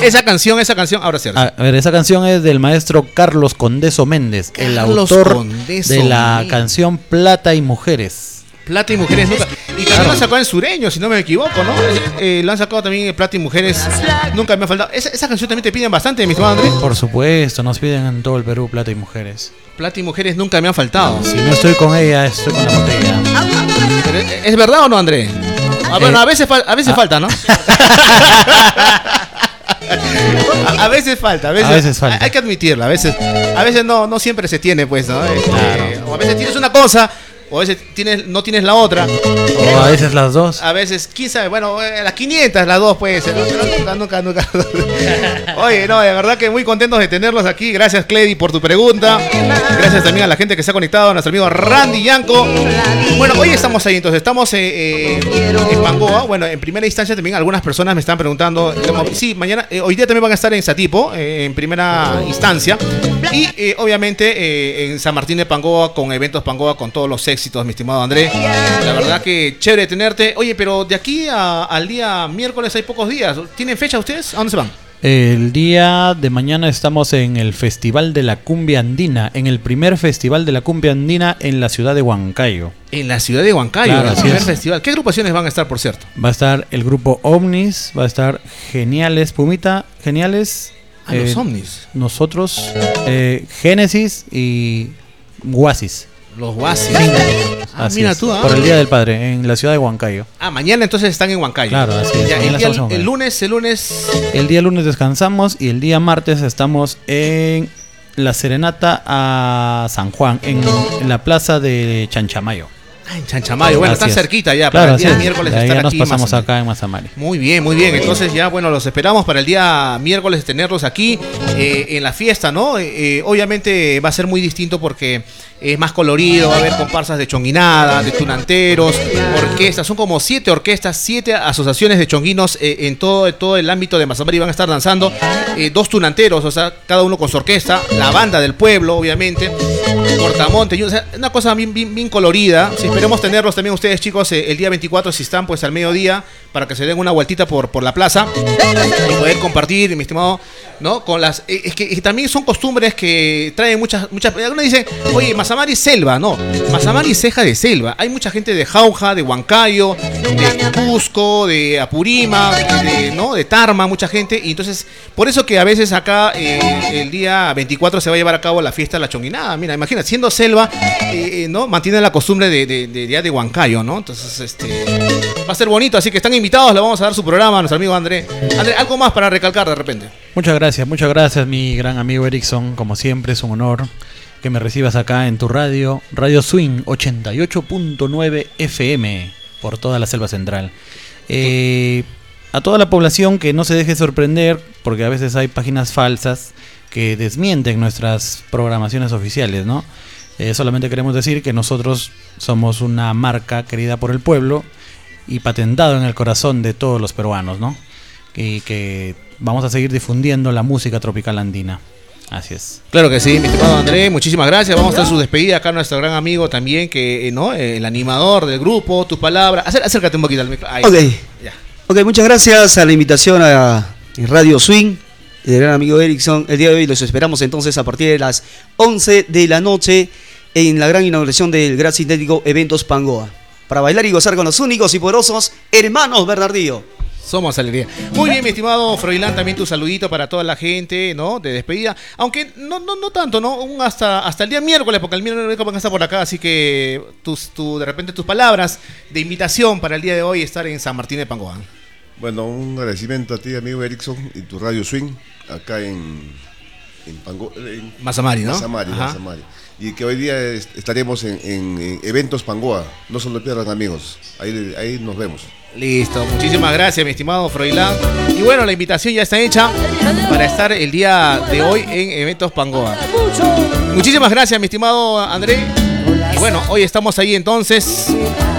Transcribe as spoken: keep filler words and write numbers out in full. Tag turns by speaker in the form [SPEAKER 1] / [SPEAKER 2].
[SPEAKER 1] esa canción, esa canción, ahora sí.
[SPEAKER 2] A ver, esa canción es del maestro Carlos Condeso Méndez, Carlos el autor Condeso de la Méndez. Canción Plata y Mujeres.
[SPEAKER 1] Plata y Mujeres nunca. Y también claro. Lo han sacado en Sureño, si no me equivoco, ¿no? Eh, lo han sacado también Plata y Mujeres. Nunca me ha faltado. Esa, esa canción también te piden bastante, mi estimado Andrés.
[SPEAKER 2] Por supuesto, nos piden en todo el Perú Plata y Mujeres.
[SPEAKER 1] Plata y Mujeres nunca me han faltado.
[SPEAKER 2] Si no estoy con ella, estoy con la botella.
[SPEAKER 1] Pero, ¿es verdad o no, Andrés? Ah, bueno, a veces, a veces ah. falta, ¿no? A, a veces falta, a veces,
[SPEAKER 2] a veces falta.
[SPEAKER 1] Hay que admitirlo, a veces, a veces no, no siempre se tiene, pues, ¿no? Este, claro. O a veces tienes una cosa, o a veces tienes, no tienes la otra.
[SPEAKER 2] O a veces las dos.
[SPEAKER 1] A veces, quién sabe, bueno, las quinientas, las dos puede ser. Nunca, nunca, nunca. Oye, no, de verdad que muy contentos de tenerlos aquí. Gracias, Cledi, por tu pregunta. Gracias también a la gente que se ha conectado, a nuestro amigo Randy Yanco. Bueno, hoy estamos ahí, entonces, estamos eh, eh, en Pangoa. Bueno, en primera instancia también algunas personas me están preguntando. Sí, mañana, eh, hoy día también van a estar en Satipo, eh, en primera instancia. Y eh, obviamente eh, en San Martín de Pangoa, con eventos Pangoa, con todos los éxitos, mi estimado Andrés. La verdad que chévere tenerte. Oye, pero de aquí a, al día miércoles hay pocos días. ¿Tienen fecha ustedes? ¿A dónde se van?
[SPEAKER 2] El día de mañana estamos en el Festival de la Cumbia Andina, en el primer Festival de la Cumbia Andina en la ciudad de Huancayo.
[SPEAKER 1] En la ciudad de Huancayo,
[SPEAKER 2] claro,
[SPEAKER 1] el primer festival. ¿Qué agrupaciones van a estar, por cierto?
[SPEAKER 2] Va a estar el grupo Omnis, va a estar Geniales, Pumita, Geniales.
[SPEAKER 1] Ah, eh, los Omnis.
[SPEAKER 2] Nosotros, eh, Génesis y Guasis.
[SPEAKER 1] Los Guasis.
[SPEAKER 2] Ah, mira tú, ¿ah? Por el Día del Padre, en la ciudad de Huancayo.
[SPEAKER 1] Ah, mañana entonces están en Huancayo.
[SPEAKER 2] Claro, así es.
[SPEAKER 1] Ya, el, día, el lunes, el lunes.
[SPEAKER 2] El día lunes descansamos y el día martes estamos en la serenata a San Juan, en, en la plaza de Chanchamayo.
[SPEAKER 1] Ah, en Chanchamayo, bueno, así está es. Cerquita ya,
[SPEAKER 2] claro,
[SPEAKER 1] para el día
[SPEAKER 2] es.
[SPEAKER 1] miércoles
[SPEAKER 2] estar
[SPEAKER 1] ya
[SPEAKER 2] nos
[SPEAKER 1] aquí.
[SPEAKER 2] Pasamos
[SPEAKER 1] Mazamari.
[SPEAKER 2] acá en Mazamari.
[SPEAKER 1] Muy bien, muy bien. Entonces ya, bueno, los esperamos para el día miércoles tenerlos aquí eh, en la fiesta, ¿no? Eh, eh, obviamente va a ser muy distinto porque es más colorido, va a haber comparsas de chonguinada, de tunanteros, orquestas, son como siete orquestas, siete asociaciones de chonguinos eh, en todo, todo el ámbito de Mazamari van a estar danzando, eh, dos tunanteros, o sea, cada uno con su orquesta, la banda del pueblo, obviamente, Cortamonte, o sea, una cosa bien, bien, bien colorida. Si esperemos tenerlos también ustedes, chicos, eh, el día veinticuatro, si están pues al mediodía, para que se den una vueltita por, por la plaza y poder compartir, mi estimado, ¿no? Con las, eh, es que y también son costumbres que traen muchas, muchas, algunos dicen, oye, Mazamari es selva, no, Mazamari es ceja de selva, hay mucha gente de Jauja, de Huancayo, de Cusco, de Apurima, de, ¿no? de Tarma, mucha gente, y entonces, por eso que a veces acá, eh, el día veinticuatro se va a llevar a cabo la fiesta de la chonguinada, mira, imagina, siendo selva, eh, ¿no? Mantiene la costumbre de, de, de, de, de Huancayo, ¿no? Entonces, este, va a ser bonito, así que están invitados, le vamos a dar su programa a nuestro amigo André. André, algo más para recalcar de repente.
[SPEAKER 2] Muchas gracias, muchas gracias, mi gran amigo Erickson. Como siempre, es un honor que me recibas acá en tu radio, Radio Swing ochenta y ocho punto nueve F M, por toda la selva central. Eh, a toda la población que no se deje sorprender, porque a veces hay páginas falsas que desmienten nuestras programaciones oficiales, ¿no? Eh, solamente queremos decir que nosotros somos una marca querida por el pueblo y patentado en el corazón de todos los peruanos, ¿no? Y que vamos a seguir difundiendo la música tropical andina. Así es.
[SPEAKER 1] Claro que sí, mi estimado André, muchísimas gracias. Vamos a hacer su despedida acá, nuestro gran amigo también, que no, el animador del grupo, tus palabras. Acé, acércate un poquito al micro. Ahí.
[SPEAKER 3] Ok, ya. Ok, muchas gracias a la invitación a Radio Swing, el gran amigo Erickson. El día de hoy los esperamos entonces a partir de las once de la noche en la gran inauguración del Gran Sintético Eventos Pangoa, para bailar y gozar con los únicos y poderosos hermanos Bernardillo.
[SPEAKER 1] Somos alegría. Muy bien, mi estimado Froilán, también tu saludito para toda la gente, ¿no? De despedida. Aunque no, no, no tanto, ¿no? Un hasta, hasta el día miércoles, porque el miércoles van a estar por acá, así que tus, tu, de repente tus palabras de invitación para el día de hoy estar en San Martín de Pangoa.
[SPEAKER 4] Bueno, un agradecimiento a ti, amigo Erickson, y tu Radio Swing, acá en, en Pangoa. En
[SPEAKER 1] Mazamari, ¿no?
[SPEAKER 4] Mazamari, Mazamari. Y que hoy día estaremos en, en, en Eventos Pangoa. No se lo pierdan, amigos. Ahí, ahí nos vemos.
[SPEAKER 1] Listo, muchísimas gracias, mi estimado Froilán. Y bueno, la invitación ya está hecha para estar el día de hoy en Eventos Pangoa. Muchísimas gracias, mi estimado André. Y bueno, hoy estamos ahí entonces